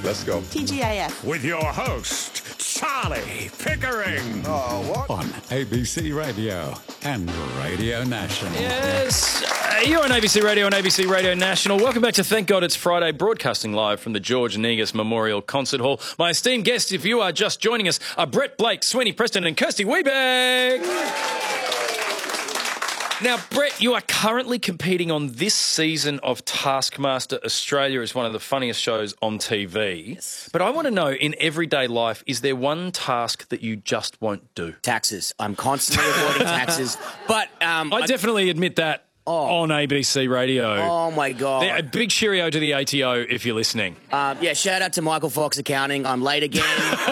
Let's go. TGAF. With your host, Charlie Pickering. Oh, what? On ABC Radio and Radio National. Yes, you're on ABC Radio and ABC Radio National. Welcome back to Thank God It's Friday, broadcasting live from the George Negus Memorial Concert Hall. My esteemed guests, if you are just joining us, are Brett Blake, Sweeney Preston and Kirsty Wiebeck. Now, Brett, you are currently competing on this season of Taskmaster Australia as one of the funniest shows on TV. Yes. But I want to know, in everyday life, is there one task that you just won't do? Taxes. I'm constantly avoiding taxes. But I definitely admit that on ABC Radio. Oh, my God. A big cheerio to the ATO if you're listening. Yeah, shout out to Michael Fox Accounting. I'm late again.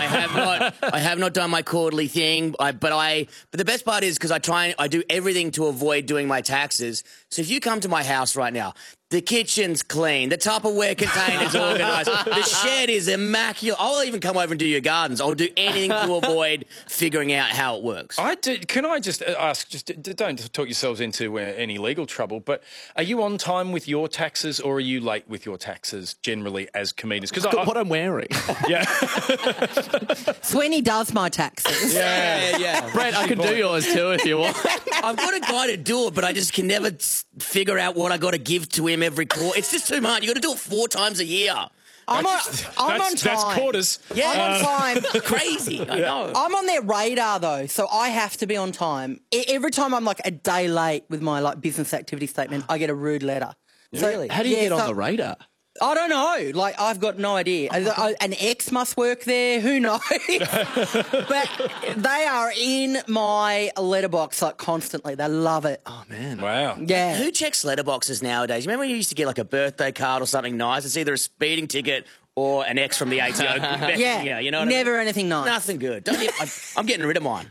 I have not done my quarterly thing. But the best part is because I do everything to avoid doing my taxes. So if you come to my house right now, the kitchen's clean. The Tupperware container's organised. The shed is immaculate. I'll even come over and do your gardens. I'll do anything to avoid figuring out how it works. Can I just ask, don't talk yourselves into any legal trouble, but are you on time with your taxes or are you late with your taxes generally as comedians? Because what I'm wearing. Yeah. Sweeney does my taxes. Yeah. Brett, I can do yours too if you want. I've got a guy to do it, but I just can never figure out what I got to give to him every quarter. It's just too much. You got to do it 4 times a year. I'm on time. That's quarters. Yeah, I'm on time. Crazy. I know. I'm on their radar though, so I have to be on time. Every time I'm like a day late with my business activity statement, I get a rude letter. Really? How do you get on the radar? I don't know. I've got no idea. An ex must work there. Who knows? But they are in my letterbox constantly. They love it. Oh, man. Wow. Yeah. Who checks letterboxes nowadays? Remember when you used to get a birthday card or something nice? It's either a speeding ticket or an ex from the ATO. Yeah. You know what Never I mean? anything nice. Nothing good. I'm getting rid of mine.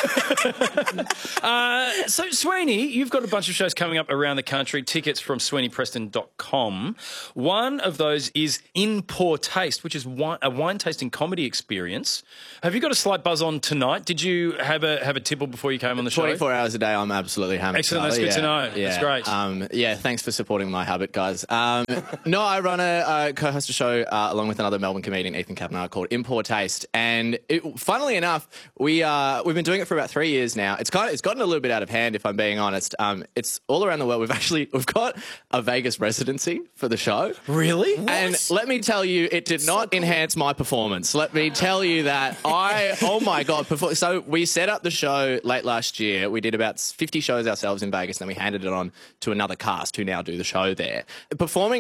So, Sweeney, you've got a bunch of shows coming up around the country, tickets from SweeneyPreston.com. One of those is In Poor Taste, which is a wine tasting comedy experience. Have you got a slight buzz on tonight? Did you have a tipple before you came on the show? 24 hours a day, I'm absolutely hammered. Excellent, that's good to know. Yeah. That's great. Yeah, thanks for supporting my habit, guys. No, I run a co-host a show along with another Melbourne comedian, Ethan Kavanagh, called In Poor Taste. And funnily enough, we've been doing it for about 3 years now. It's gotten a little bit out of hand, if I'm being honest. It's all around the world. We've got a Vegas residency for the show. Really? And let me tell you, it did not enhance my performance. Let me tell you that oh my God. So we set up the show late last year. We did about 50 shows ourselves in Vegas, and then we handed it on to another cast who now do the show there. Performing